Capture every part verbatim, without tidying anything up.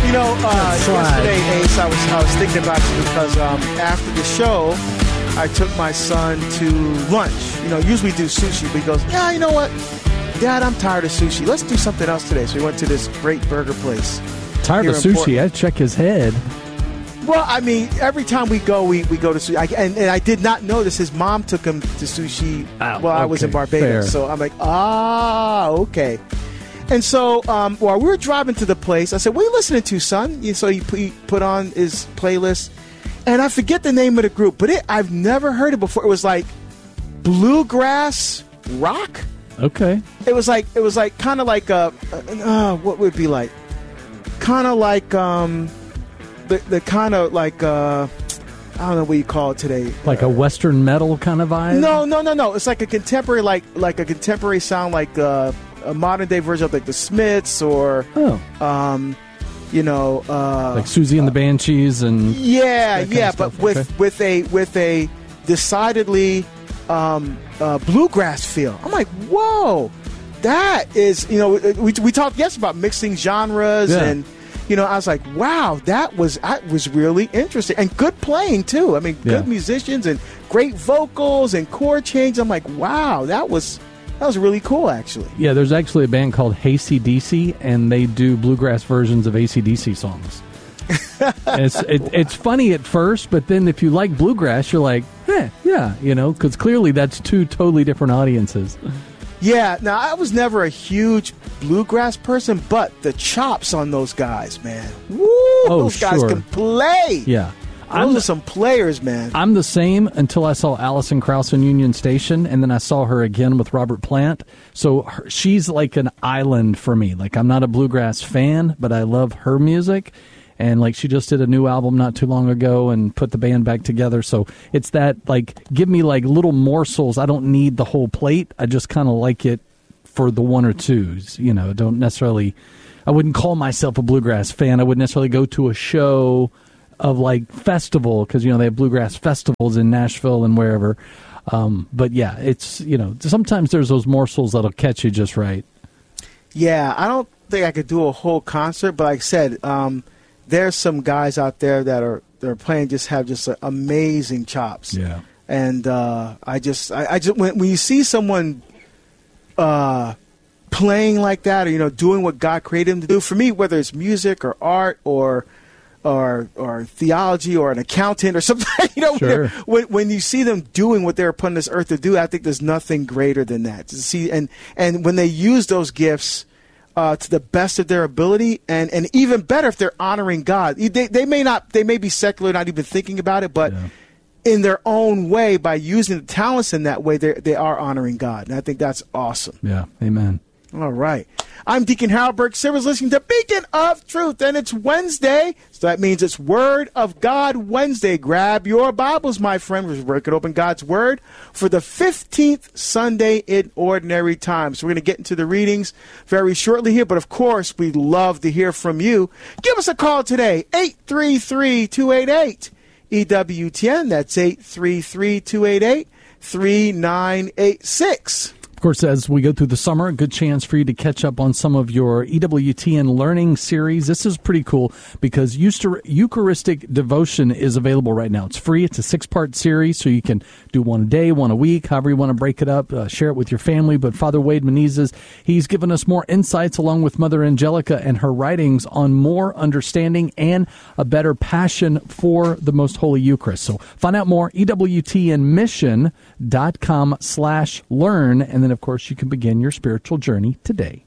You know, uh, yesterday, Ace, I was I was thinking about you because um, after the show, I took my son to lunch. You know, usually we do sushi, but he goes, yeah, you know what? Dad, I'm tired of sushi. Let's do something else today. So we went to this great burger place. Tired of sushi? I'd check his head. Well, I mean, every time we go, we, we go to sushi. I, and, and I did not notice his mom took him to sushi oh, while okay. I was in Barbados. Fair. So I'm like, ah, okay. And so um, while we were driving to the place, I said, what are you listening to, son? So he, he put on his playlist. And I forget the name of the group, but it, I've never heard it before. It was like bluegrass rock. Okay. It was like, it was like kind of like, a, uh, what would it be like? Kind of like... Um, The, the kind of like, uh, I don't know what you call it today. Like uh, a Western metal kind of vibe? No, no, no, no. It's like a contemporary, like like a contemporary sound, like uh, a modern day version of like the Smiths or, oh. um, you know, uh, like Susie and the Banshees and yeah, yeah, but stuff. with Okay. with a with a decidedly um, uh, bluegrass feel. I'm like, whoa, that is, you know, we we talked yesterday about mixing genres yeah. and. You know, I was like, wow, that was that was really interesting. And good playing, too. I mean, good yeah. musicians and great vocals and chord change. I'm like, wow, that was that was really cool, actually. Yeah, there's actually a band called A C D C, and they do bluegrass versions of A C D C songs. it's it, it's funny at first, but then if you like bluegrass, you're like, eh, yeah, you know, because clearly that's two totally different audiences. Yeah, now I was never a huge bluegrass person, but the chops on those guys, man. Woo! Oh, those guys sure. can play. Yeah. Those I'm, are some players, man. I'm the same until I saw Alison Krauss in Union Station, and then I saw her again with Robert Plant. So her, she's like an island for me. Like, I'm not a bluegrass fan, but I love her music. And, like, she just did a new album not too long ago and put the band back together. So it's that, like, give me, like, little morsels. I don't need the whole plate. I just kind of like it for the one or twos. You know, don't necessarily, I wouldn't call myself a bluegrass fan. I wouldn't necessarily go to a show of, like, festival because, you know, they have bluegrass festivals in Nashville and wherever. Um, but, yeah, it's, you know, sometimes there's those morsels that'll catch you just right. Yeah, I don't think I could do a whole concert, but like I said, um, there's some guys out there that are that are playing just have just uh, amazing chops. Yeah, and uh, I just I, I just when, when you see someone uh, playing like that, or you know, doing what God created them to do. For me, whether it's music or art or or or theology or an accountant or something, you know, sure. when when you see them doing what they're put on this earth to do, I think there's nothing greater than that. To see and and when they use those gifts. Uh, to the best of their ability, and, and even better if they're honoring God. They they may not they may be secular, not even thinking about it, but yeah. in their own way, by using the talents in that way, they they are honoring God, and I think that's awesome. Yeah, amen. All right. I'm Deacon Harold Burke Silvers, listening to Beacon of Truth, and it's Wednesday, so that means it's Word of God Wednesday. Grab your Bibles, my friend. We're breaking open God's Word for the fifteenth Sunday in Ordinary Time. So we're going to get into the readings very shortly here, but of course, we'd love to hear from you. Give us a call today, eight three three, two eight eight, E W T N. That's eight three three, two eight eight, three nine eight six. Of course, as we go through the summer, a good chance for you to catch up on some of your E W T N learning series. This is pretty cool because Eucharistic Devotion is available right now. It's free. It's a six-part series, so you can do one a day, one a week, however you want to break it up, uh, share it with your family. But Father Wade Menezes, he's given us more insights along with Mother Angelica and her writings on more understanding and a better passion for the Most Holy Eucharist. So find out more, E W T N mission dot com slash learn, and then, of course, you can begin your spiritual journey today.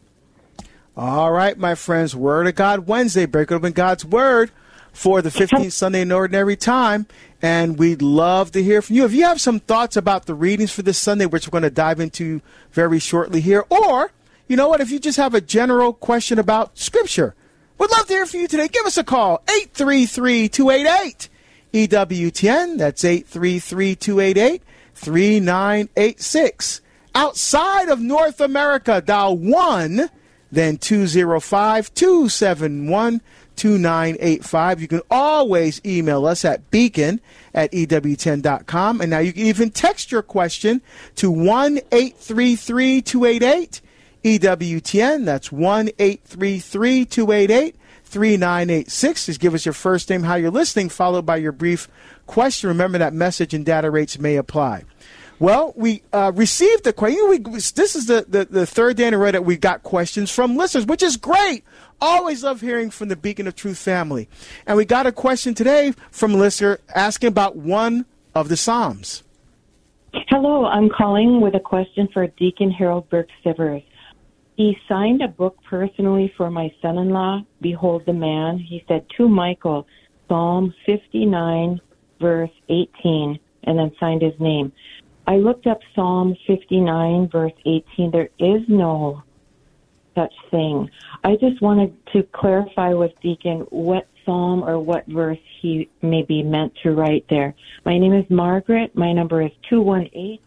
All right, my friends, Word of God Wednesday, break open God's Word for the fifteenth Sunday in Ordinary Time, and we'd love to hear from you. If you have some thoughts about the readings for this Sunday, which we're going to dive into very shortly here, or, you know what, if you just have a general question about Scripture, we'd love to hear from you today. Give us a call, eight three three, two eight eight, E W T N. That's eight three three, two eight eight, three nine eight six. Outside of North America, dial one, then two oh five, two seven one, two nine eight five. You can always email us at beacon at E W T N dot com. And now you can even text your question to one eight three three, two eight eight, E W T N. That's one eight three three, two eight eight, three nine eight six. Just give us your first name, how you're listening, followed by your brief question. Remember that message and data rates may apply. Well, we uh, received a question. We, this is the, the, the third day in a row that we got questions from listeners, which is great. Always love hearing from the Beacon of Truth family. And we got a question today from a listener asking about one of the Psalms. Hello, I'm calling with a question for Deacon Harold Burke-Sivers. He signed a book personally for my son-in-law, Behold the Man. He said, to Michael, Psalm fifty-nine, verse eighteen, and then signed his name. I looked up Psalm fifty-nine, verse eighteen. There is no such thing. I just wanted to clarify with Deacon what psalm or what verse he may be meant to write there. My name is Margaret. My number is two one eight.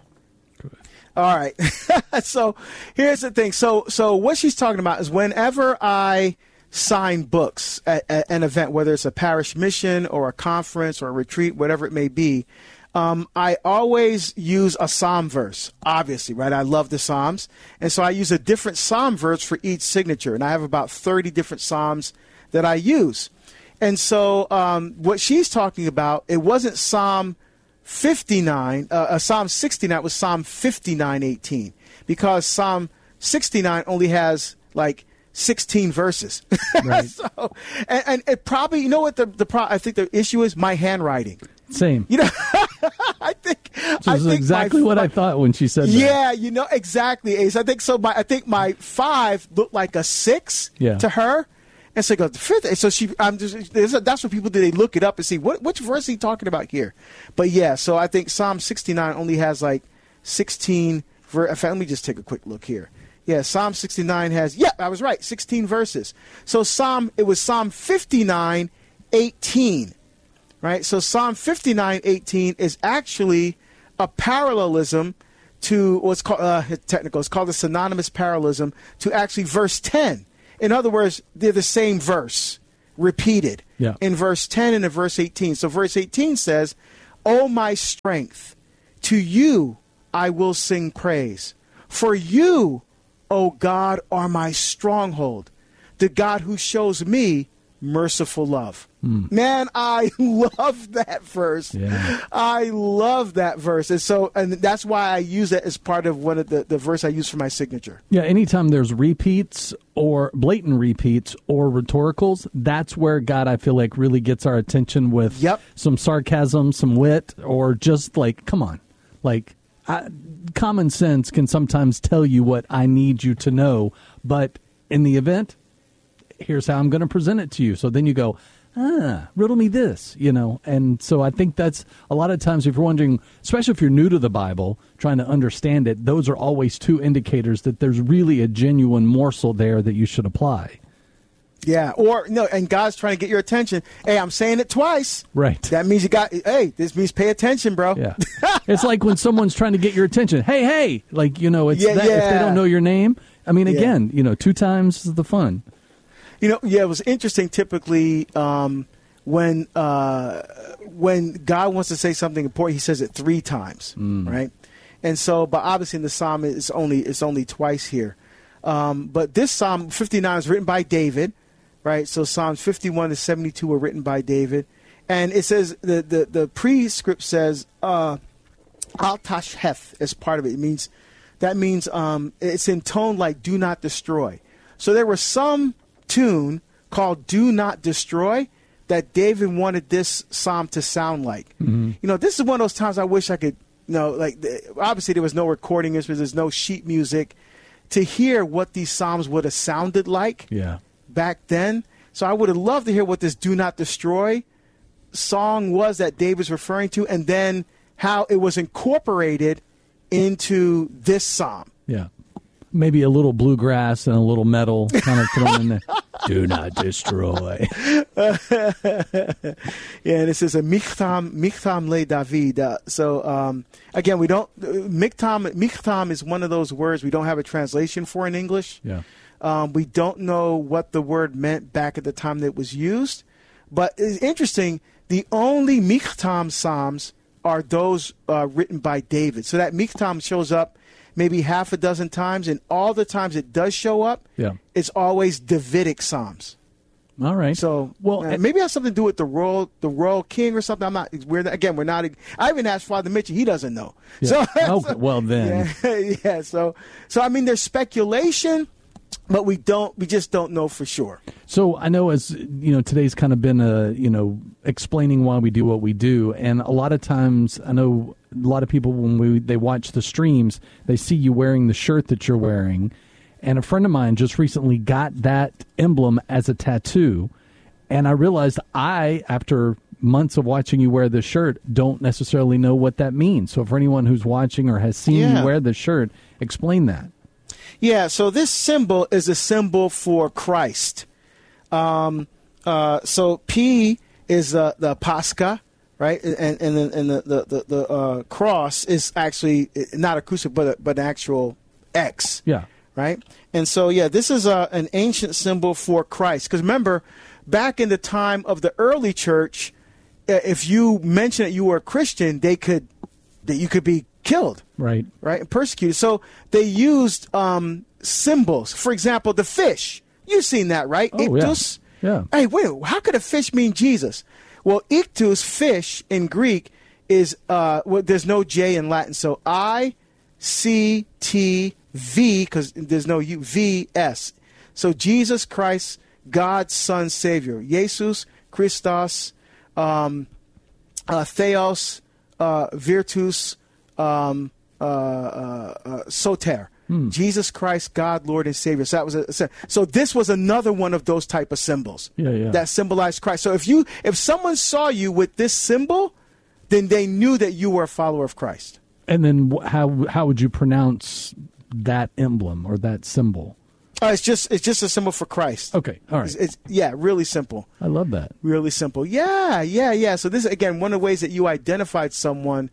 All right. So here's the thing. So so what she's talking about is whenever I sign books at, at an event, whether it's a parish mission or a conference or a retreat, whatever it may be, um, I always use a psalm verse, obviously, right? I love the Psalms. And so I use a different psalm verse for each signature. And I have about thirty different psalms that I use. And so um, what she's talking about, it wasn't Psalm fifty-nine, uh, uh, Psalm sixty-nine, it was Psalm fifty-nine eighteen, because Psalm sixty-nine only has like sixteen verses. Right. So, and, and it probably, you know what the, the pro- I think the issue is? My handwriting. Same. You know, I think Which I is think exactly my, what I thought when she said that. Yeah, you know, exactly, Ace. I think so. My, I think my five looked like a six Yeah. to her. And so, goes the fifth. So she, I'm just. There's a, that's what people do. They look it up and see what which verse is he talking about here. But yeah, so I think Psalm sixty-nine only has like sixteen. Ver- in fact, let me just take a quick look here. Yeah, Psalm sixty-nine has. Yeah, I was right. sixteen verses. So Psalm, it was Psalm fifty-nine eighteen, right? So Psalm fifty-nine eighteen is actually a parallelism to what's called uh, technical. It's called a synonymous parallelism to actually verse ten. In other words, they're the same verse repeated yeah. in verse ten and in verse eighteen. So verse eighteen says, O my strength, to you I will sing praise. For you, O God, are my stronghold, the God who shows me merciful love. Mm. Man, I love that verse. Yeah. I love that verse. And so, and that's why I use it as part of one of the, the verse I use for my signature. Yeah, anytime there's repeats or blatant repeats or rhetoricals, that's where God, I feel like, really gets our attention with yep. some sarcasm, some wit, or just like, come on. Like, I, common sense can sometimes tell you what I need you to know, but in the event, here's how I'm going to present it to you. So then you go, ah, riddle me this, you know. And so I think that's a lot of times, if you're wondering, especially if you're new to the Bible, trying to understand it, those are always two indicators that there's really a genuine morsel there that you should apply. Yeah, or no, and God's trying to get your attention. Hey, I'm saying it twice. Right. That means you got, hey, this means pay attention, bro. Yeah. It's like when someone's trying to get your attention. Hey, hey, like, you know, it's yeah, that, yeah. if they don't know your name. I mean, yeah. again, you know, two times is the fun. You know, yeah, it was interesting. Typically, um, when uh, when God wants to say something important, He says it three times, mm. right? And so, but obviously, in the Psalm, it's only it's only twice here. Um, but this Psalm fifty-nine is written by David, right? So Psalms fifty-one to seventy-two were written by David, and it says the the the prescript says uh, al tashhef as part of it. It means that means um, it's in tone like "do not destroy." So there were some tune called "Do Not Destroy" that David wanted this psalm to sound like. Mm-hmm. You know, this is one of those times I wish I could, you know, like, obviously there was no recording instruments, there's no sheet music, to hear what these psalms would have sounded like yeah. back then. So I would have loved to hear what this "Do Not Destroy" song was that David's referring to, and then how it was incorporated into this psalm. Yeah. Maybe a little bluegrass and a little metal kind of thrown in there. Do not destroy. Yeah, and it says a Michtam, Michtam le David. Uh, so, um, again, we don't, uh, Michtam, Michtam is one of those words we don't have a translation for in English. Yeah. Um, we don't know what the word meant back at the time that it was used. But it's interesting, the only Michtam psalms are those uh, written by David. So that Michtam shows up maybe half a dozen times, and all the times it does show up, yeah. it's always Davidic psalms. All right. So, well, uh, maybe it has something to do with the royal, the royal king or something. I'm not. We're again. We're not. I even asked Father Mitchell. He doesn't know. Yeah. So, oh, so, well then. Yeah, yeah. So, so I mean, there's speculation, but we don't. We just don't know for sure. So I know, as you know, today's kind of been a you know explaining why we do what we do, and a lot of times I know a lot of people when we they watch the streams, they see you wearing the shirt that you're wearing. And a friend of mine just recently got that emblem as a tattoo. And I realized I, after months of watching you wear this shirt, don't necessarily know what that means. So for anyone who's watching or has seen yeah. you wear this shirt, explain that. Yeah, so this symbol is a symbol for Christ. Um, uh, so P is uh, the Pascha, right? And and, the, and the, the, the, the uh, cross is actually not a crucifix, but, a, but an actual X. Yeah. Right? And so, yeah, this is a, an ancient symbol for Christ. Because remember, back in the time of the early church, if you mentioned that you were a Christian, they could, that you could be killed. Right. Right? And persecuted. So they used um, symbols. For example, the fish. You've seen that, right? Oh, Ictus. Yeah. yeah. Hey, wait, how could a fish mean Jesus? Well, ictus, fish, in Greek, is, uh, well, there's no J in Latin. So I, C, T, V, because there's no U, V, S. So Jesus Christ, God's Son, Savior. Jesus, Christos, um, uh, Theos, uh, Virtus, um, uh, uh, uh, Soter. Hmm. Jesus Christ, God, Lord, and Savior. So that was a, so this was another one of those type of symbols yeah, yeah. that symbolized Christ. So if you if someone saw you with this symbol, then they knew that you were a follower of Christ. And then how how would you pronounce that emblem or that symbol? Uh, it's just it's just a symbol for Christ. Okay, all right. It's, it's yeah, really simple. I love that. Really simple. Yeah, yeah, yeah. So this is again one of the ways that you identified someone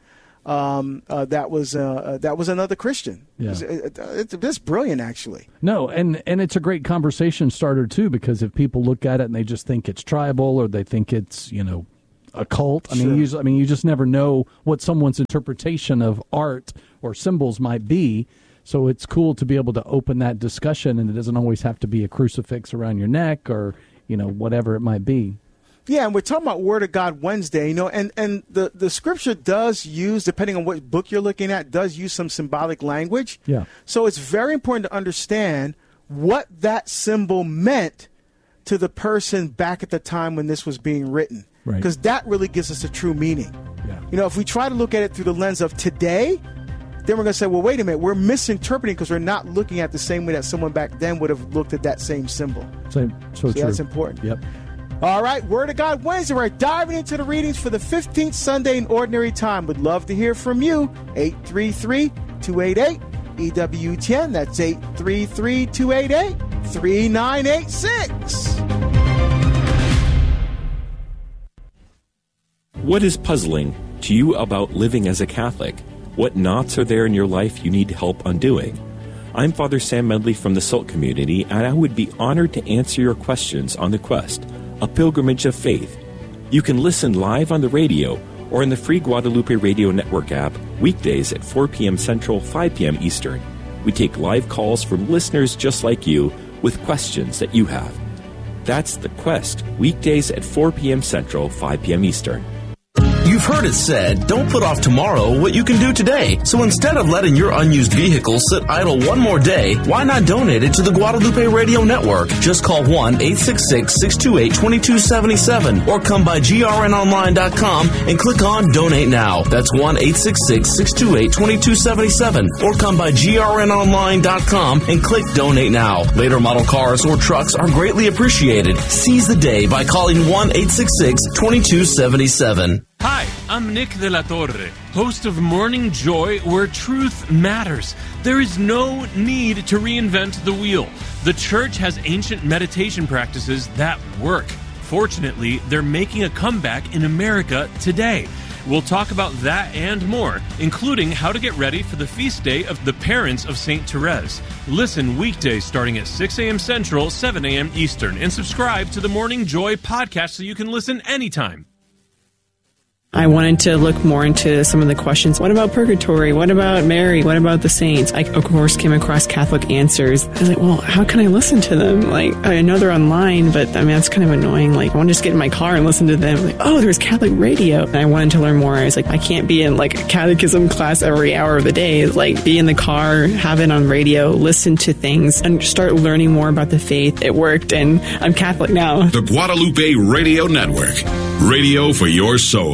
um, uh, that was uh, uh, that was another Christian. Yeah, it's, it, it, it's brilliant, actually. No, and and it's a great conversation starter too, because if people look at it and they just think it's tribal or they think it's you know a cult. I sure. mean, usually, I mean, you just never know what someone's interpretation of art or symbols might be. So it's cool to be able to open that discussion, and it doesn't always have to be a crucifix around your neck or, you know, whatever it might be. Yeah, and we're talking about Word of God Wednesday, you know, and, and the, the scripture does use, depending on what book you're looking at, does use some symbolic language. Yeah. So it's very important to understand what that symbol meant to the person back at the time when this was being written. Right. Because that really gives us a true meaning. Yeah. You know, if we try to look at it through the lens of today, then we're going to say, well, wait a minute, we're misinterpreting because we're not looking at the same way that someone back then would have looked at that same symbol. So, so, so true. That's important. Yep. All right, Word of God Wednesday. We're diving into the readings for the fifteenth Sunday in Ordinary Time. Would love to hear from you. eight three three, two eight eight, E W T N. That's eight three three, two eight eight, three nine eight six. What is puzzling to you about living as a Catholic? What knots are there in your life you need help undoing? I'm Father Sam Medley from the Salt Community, and I would be honored to answer your questions on The Quest, a pilgrimage of faith. You can listen live on the radio or in the free Guadalupe Radio Network app weekdays at four p.m. Central, five p.m. Eastern. We take live calls from listeners just like you with questions that you have. That's The Quest, weekdays at four p.m. Central, five p.m. Eastern. You've heard it said, don't put off tomorrow what you can do today. So instead of letting your unused vehicle sit idle one more day, why not donate it to the Guadalupe Radio Network? Just call one eight six six, six two eight, two two seven seven or come by G R N online dot com and click on Donate Now. That's one eight six six, six two eight, two two seven seven or come by G R N online dot com and click Donate Now. Later model cars or trucks are greatly appreciated. Seize the day by calling one eight six six, two two seven seven. Hi, I'm Nick De La Torre, host of Morning Joy, where truth matters. There is no need to reinvent the wheel. The church has ancient meditation practices that work. Fortunately, they're making a comeback in America today. We'll talk about that and more, including how to get ready for the feast day of the parents of Saint Therese. Listen weekdays starting at six a.m. Central, seven a.m. Eastern, and subscribe to the Morning Joy podcast so you can listen anytime. I wanted to look more into some of the questions. What about purgatory? What about Mary? What about the saints? I, of course, came across Catholic Answers. I was like, well, how can I listen to them? Like, I know they're online, but I mean, that's kind of annoying. Like, I want to just get in my car and listen to them. Like, oh, there's Catholic radio. And I wanted to learn more. I was like, I can't be in like a catechism class every hour of the day. Like, be in the car, have it on radio, listen to things, and start learning more about the faith. It worked, and I'm Catholic now. The Guadalupe Radio Network. Radio for your soul.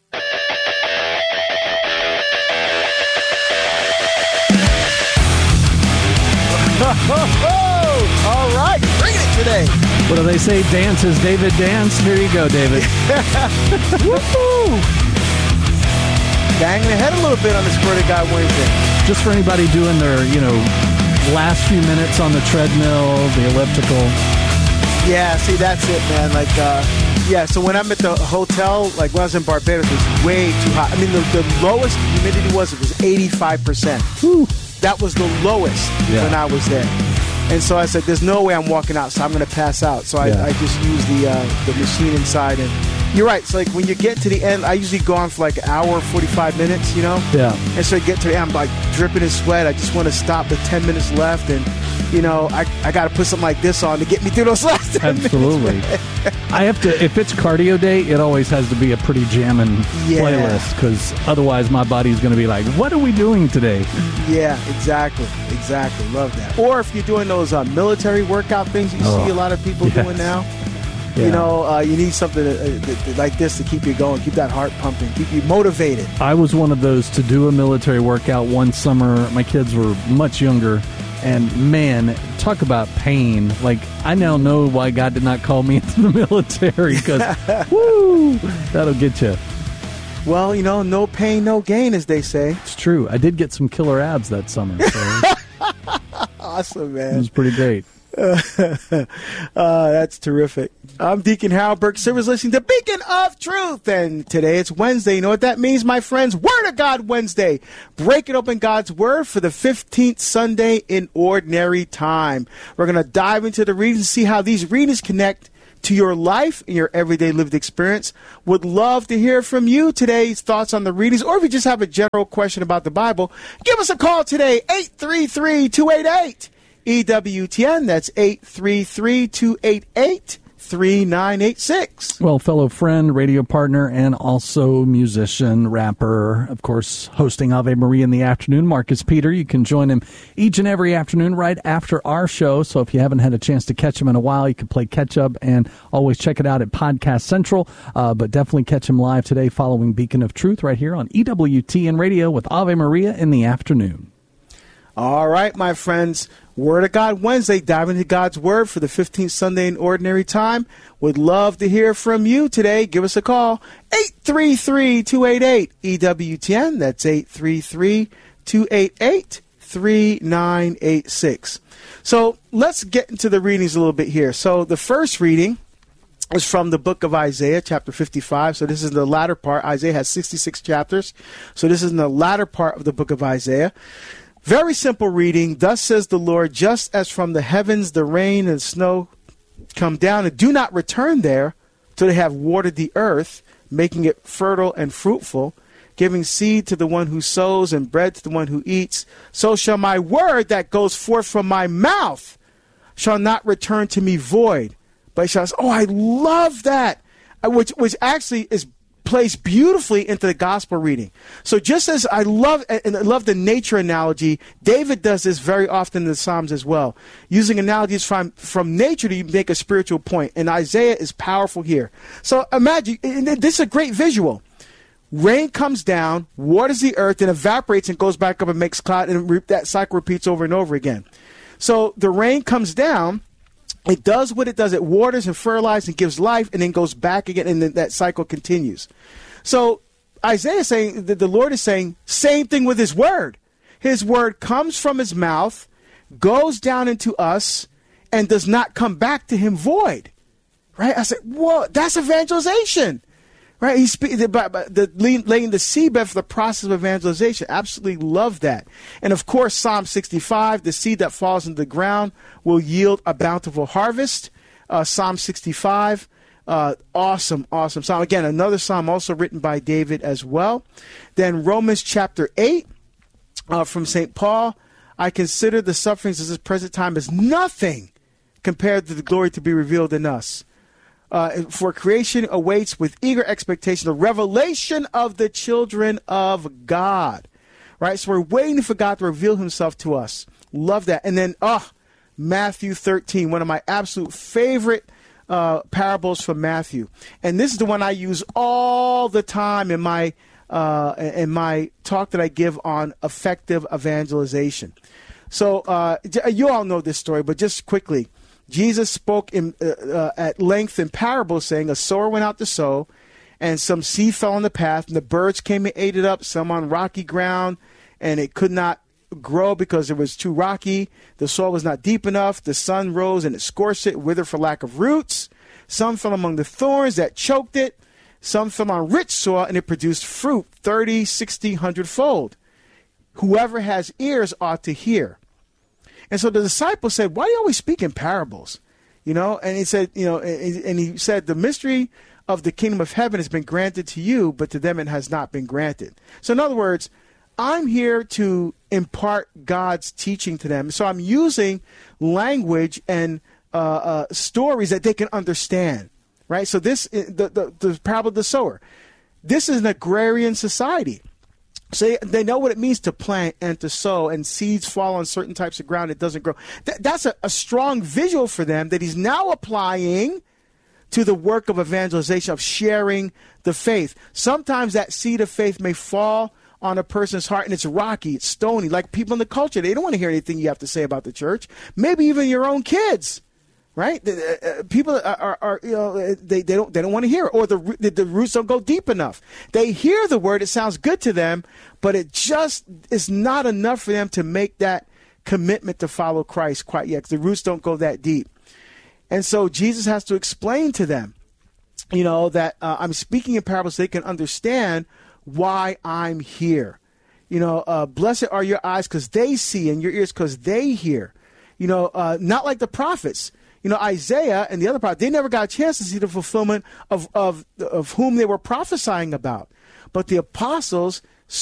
All right, bring it today. What do they say? Dance as David dance. Here you go, David. Woo-hoo. Bang the head a little bit on this Word of God Wednesday. Just for anybody doing their, you know, last few minutes on the treadmill, the elliptical. Yeah, see, that's it, man. Like, uh, yeah, so when I'm at the hotel, like when I was in Barbados, it was way too hot. I mean, the, the lowest humidity was, it was eighty-five percent. Whew. That was the lowest yeah. when I was there. And so I said, there's no way I'm walking outside. I'm going to pass out. So I, yeah. I just used the uh, the machine inside. And you're right. So like when you get to the end, I usually go on for like an hour, forty-five minutes, you know? Yeah. And so I get to the end, I'm like dripping in sweat. I just want to stop with ten minutes left. And, you know, I, I got to put something like this on to get me through those last ten Absolutely. minutes. I have to, if it's cardio day, it always has to be a pretty jamming yeah. playlist, because otherwise my body's going to be like, what are we doing today? Yeah, exactly. Exactly. Love that. Or if you're doing those uh, military workout things you oh, see a lot of people yes. doing now, yeah. you know, uh, you need something to, uh, like this to keep you going, keep that heart pumping, keep you motivated. I was one of those to do a military workout one summer. My kids were much younger. And man, talk about pain. Like, I now know why God did not call me into the military, because, woo, that'll get you. Well, you know, no pain, no gain, as they say. It's true. I did get some killer abs that summer. So awesome, man. It was pretty great. Uh, uh, that's terrific. I'm Deacon Harold Burke Sivers, listening to Beacon of Truth. And today it's Wednesday. You know what that means, my friends? Word of God Wednesday. Breaking open God's Word for the fifteenth Sunday in Ordinary Time. We're going to dive into the readings and see how these readings connect to your life and your everyday lived experience. Would love to hear from you today's thoughts on the readings, or if you just have a general question about the Bible, give us a call today, eight three three, two eight eight, E W T N. That's eight three three, two eight eight, three nine eight six. Well, fellow friend, radio partner, and also musician, rapper, of course, hosting Ave Maria in the afternoon, Marcus Peter. You can join him each and every afternoon right after our show. So if you haven't had a chance to catch him in a while, you can play catch up and always check it out at Podcast Central. Uh, but definitely catch him live today following Beacon of Truth right here on E W T N Radio with Ave Maria in the afternoon. All right, my friends. Word of God Wednesday, diving into God's Word for the fifteenth Sunday in Ordinary Time. Would love to hear from you today. Give us a call, eight three three, two eight eight, E W T N. That's eight three three, two eight eight, three nine eight six. So let's get into the readings a little bit here. So the first reading is from the book of Isaiah, chapter fifty-five. So this is the latter part. Isaiah has sixty-six chapters. So this is in the latter part of the book of Isaiah. Very simple reading. Thus says the Lord, just as from the heavens the rain and snow come down and do not return there till they have watered the earth, making it fertile and fruitful, giving seed to the one who sows and bread to the one who eats, so shall my word that goes forth from my mouth shall not return to me void, but shall say, oh, I love that, which, which actually is plays beautifully into the gospel reading. So just as I love and I love the nature analogy, David does this very often in the Psalms as well, using analogies from, from nature to make a spiritual point. And Isaiah is powerful here. So imagine, this is a great visual. Rain comes down, waters the earth, and evaporates and goes back up and makes cloud, and that cycle repeats over and over again. So the rain comes down, it does what it does. It waters and fertilizes and gives life, and then goes back again, and then that cycle continues. So Isaiah is saying, that the Lord is saying, same thing with his word. His word comes from his mouth, goes down into us, and does not come back to him void. Right? I said, whoa, that's evangelization. Right? He's speaking about the, laying the seedbed for the process of evangelization. Absolutely love that. And of course, Psalm sixty-five, the seed that falls into the ground will yield a bountiful harvest. uh, Psalm sixty-five. Uh, awesome, awesome psalm. Again, another psalm also written by David as well. Then Romans chapter eight uh, from Saint Paul. I consider the sufferings of this present time as nothing compared to the glory to be revealed in us. Uh, for creation awaits with eager expectation the revelation of the children of God. Right? So we're waiting for God to reveal himself to us. Love that. And then, oh, Matthew thirteen, one of my absolute favorite uh, parables from Matthew. And this is the one I use all the time in my uh, in my talk that I give on effective evangelization. So uh, you all know this story, but just quickly, Jesus spoke in, uh, uh, at length in parables, saying, a sower went out to sow, and some seed fell on the path, and the birds came and ate it up, some on rocky ground, and it could not grow because it was too rocky. The soil was not deep enough. The sun rose, and it scorched it, withered for lack of roots. Some fell among the thorns that choked it. Some fell on rich soil, and it produced fruit, thirty, sixty, hundredfold. Whoever has ears ought to hear. And so the disciples said, why do you always speak in parables? You know, and he said, you know, and he said, the mystery of the kingdom of heaven has been granted to you, but to them it has not been granted. So in other words, I'm here to impart God's teaching to them. So I'm using language and uh, uh, stories that they can understand, right? So this, the, the, the parable of the sower, this is an agrarian society. So they know what it means to plant and to sow, and seeds fall on certain types of ground. It doesn't grow. Th- that's a, a strong visual for them that he's now applying to the work of evangelization, of sharing the faith. Sometimes that seed of faith may fall on a person's heart, and it's rocky, it's stony, like people in the culture. They don't want to hear anything you have to say about the church. Maybe even your own kids. Right, uh, people are, are, are, you know, they, they don't they don't want to hear it, or the, the the roots don't go deep enough. They hear the word, it sounds good to them, but it just is not enough for them to make that commitment to follow Christ quite yet, because the roots don't go that deep. And so Jesus has to explain to them, you know, that uh, I'm speaking in parables so they can understand why I'm here. You know, uh, blessed are your eyes because they see, and your ears because they hear. You know, uh, not like the prophets. You know, Isaiah and the other prophets, they never got a chance to see the fulfillment of, of, of whom they were prophesying about. But the apostles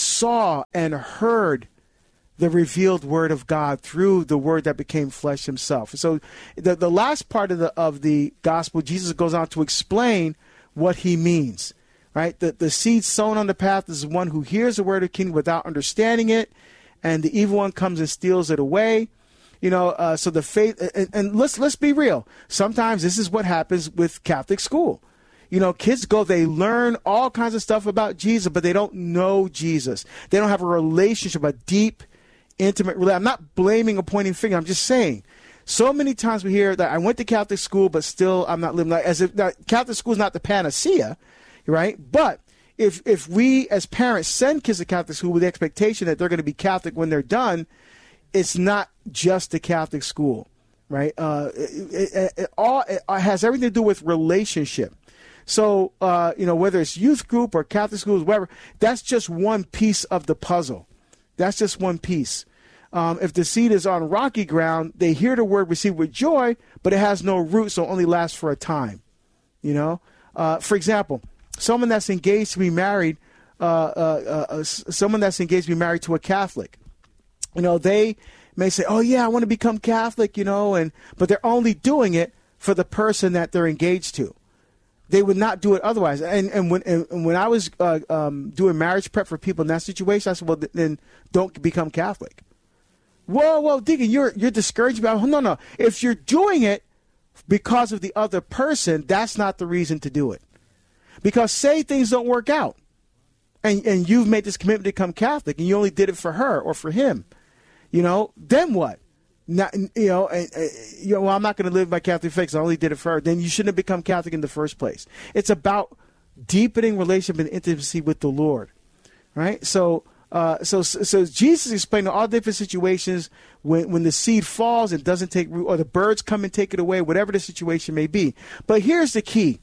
saw and heard the revealed word of God through the word that became flesh himself. So the, the last part of the, of the gospel, Jesus goes on to explain what he means, right? The, the seed sown on the path is one who hears the word of the kingdom without understanding it, and the evil one comes and steals it away. You know, uh, so the faith, and, and let's let's be real. Sometimes this is what happens with Catholic school. You know, kids go, they learn all kinds of stuff about Jesus, but they don't know Jesus. They don't have a relationship, a deep, intimate relationship. I'm not blaming or pointing finger. I'm just saying. So many times we hear that I went to Catholic school, but still I'm not living like as if now, Catholic school is not the panacea, right? But if if we as parents send kids to Catholic school with the expectation that they're going to be Catholic when they're done, it's not just a Catholic school, right? Uh, it, it, it all it has everything to do with relationship. So, uh, you know, whether it's youth group or Catholic schools, whatever, that's just one piece of the puzzle. That's just one piece. Um, if the seed is on rocky ground, they hear the word, receive with joy, but it has no root, so it only lasts for a time. You know, uh, for example, someone that's engaged to be married, uh, uh, uh, someone that's engaged to be married to a Catholic. You know, they may say, oh, yeah, I want to become Catholic, you know, and but they're only doing it for the person that they're engaged to. They would not do it otherwise. And and when and when I was uh, um, doing marriage prep for people in that situation, I said, well, then don't become Catholic. Whoa, whoa, Deacon, you're, you're discouraged about it. No, no. If you're doing it because of the other person, that's not the reason to do it. Because say things don't work out, and, and you've made this commitment to become Catholic, and you only did it for her or for him. You know, then what? Not, you know, uh, uh, you know, well, I'm not going to live by Catholic faith because I only did it for her. Then you shouldn't have become Catholic in the first place. It's about deepening relationship and intimacy with the Lord, right? So, uh, so, so Jesus explained all different situations when when the seed falls and doesn't take root, or the birds come and take it away, whatever the situation may be. But here's the key: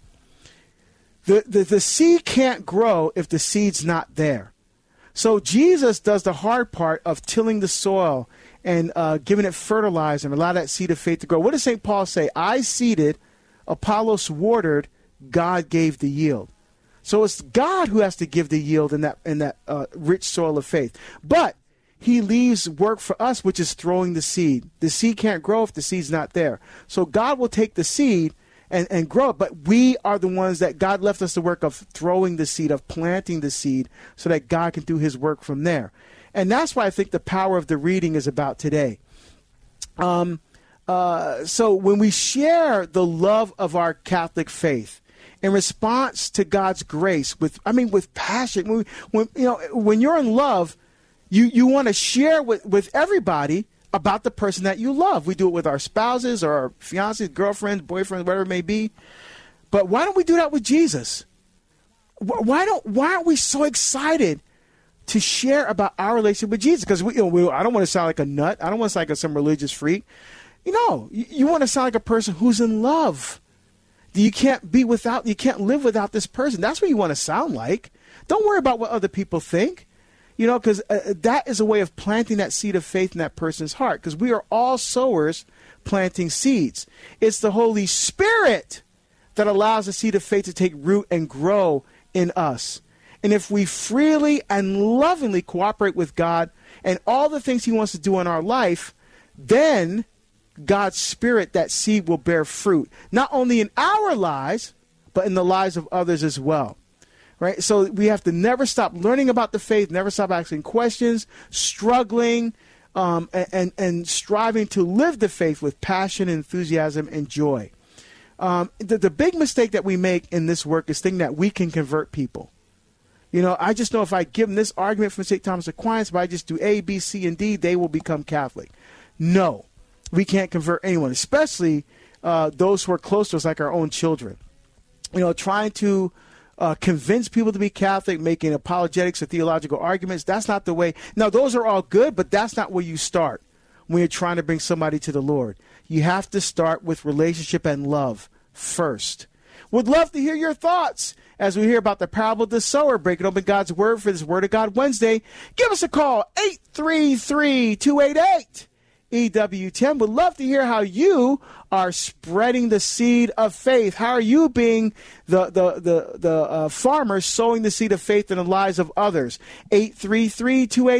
the the, the seed can't grow if the seed's not there. So Jesus does the hard part of tilling the soil and uh, giving it fertilizer and allow that seed of faith to grow. What does Saint Paul say? I seeded, Apollos watered, God gave the yield. So it's God who has to give the yield in that in that uh, rich soil of faith. But he leaves work for us, which is throwing the seed. The seed can't grow if the seed's not there. So God will take the seed and, and grow it. But we are the ones that God left us the work of throwing the seed, of planting the seed, so that God can do his work from there. And that's why I think the power of the reading is about today. Um, uh, so when we share the love of our Catholic faith, in response to God's grace, with I mean, with passion. When, when you know, when you're in love, you you want to share with, with everybody about the person that you love. We do it with our spouses or our fiancés, girlfriends, boyfriends, whatever it may be. But why don't we do that with Jesus? Why don't Why aren't we so excited to share about our relationship with Jesus? Because we, you know, we, I don't want to sound like a nut. I don't want to sound like some religious freak. You know, you, you want to sound like a person who's in love. You can't be without, you can't live without this person. That's what you want to sound like. Don't worry about what other people think, you know, because uh, that is a way of planting that seed of faith in that person's heart, because we are all sowers planting seeds. It's the Holy Spirit that allows the seed of faith to take root and grow in us. And if we freely and lovingly cooperate with God and all the things he wants to do in our life, then God's Spirit, that seed will bear fruit, not only in our lives, but in the lives of others as well. Right? So we have to never stop learning about the faith, never stop asking questions, struggling, um, and, and, and striving to live the faith with passion, enthusiasm, and joy. Um, the, the big mistake that we make in this work is thinking that we can convert people. You know, I just know if I give them this argument from Saint Thomas Aquinas, if I just do A, B, C, and D, they will become Catholic. No. We can't convert anyone, especially uh, those who are close to us, like our own children. You know, trying to uh, convince people to be Catholic, making apologetics or theological arguments, that's not the way. Now, those are all good, but that's not where you start when you're trying to bring somebody to the Lord. You have to start with relationship and love first. Would love to hear your thoughts as we hear about the parable of the sower, breaking open God's Word for this Word of God Wednesday. Give us a call, eight three three, two eight eight, E W ten. Would love to hear how you are spreading the seed of faith. How are you being the the the, the uh, farmer sowing the seed of faith in the lives of others? eight three three, two eight eight